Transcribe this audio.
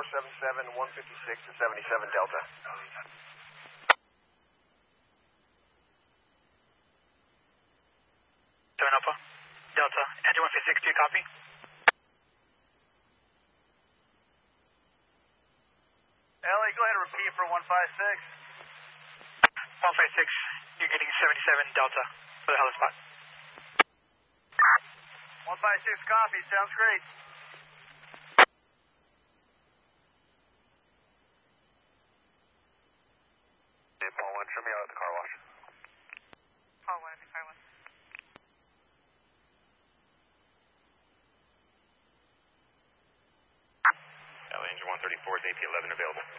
477, 156 to 77 Delta. 7 Alpha. Delta. Engine 156, do you copy? Ellie, go ahead and repeat for 156. 156, you're getting 77 Delta for the heli spot. 156 copy, sounds great. Paul 1, show me out at the car wash. Paul 1, the car wash. LA engine 134 is AP11 available.